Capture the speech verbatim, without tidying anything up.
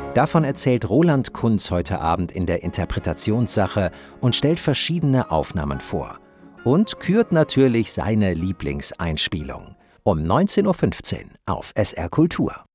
Davon erzählt Roland Kunz heute Abend in der Interpretationssache und stellt verschiedene Aufnahmen vor. Und kürt natürlich seine Lieblingseinspielung. Um neunzehn Uhr fünfzehn auf S R Kultur.